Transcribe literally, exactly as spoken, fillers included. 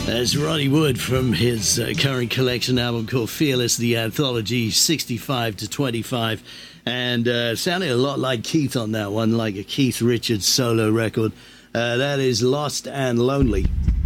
That's Ronnie Wood from his uh, current collection album called Fearless, the anthology sixty-five to twenty-five. And uh, sounded a lot like Keith on that one, like a Keith Richards solo record. Uh, that is Lost and Lonely.